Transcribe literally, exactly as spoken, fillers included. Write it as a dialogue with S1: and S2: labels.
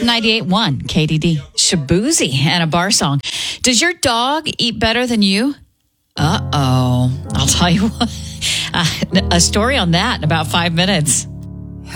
S1: ninety-eight point one K D D. Shabuzi and a bar song. Does your dog eat better than you? Uh-oh. I'll tell you what. Uh, a story on that in about five minutes.